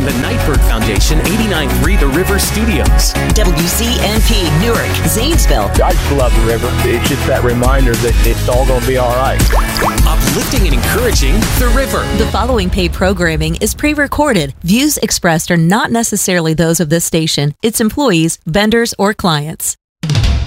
the Nightbird Foundation, 89.3 The River Studios. WCNP, Newark, Zanesville. I just love the river. It's just that reminder that it's all going to be all right. Uplifting and encouraging the river. The following paid programming is pre-recorded. Views expressed are not necessarily those of this station, its employees, vendors, or clients.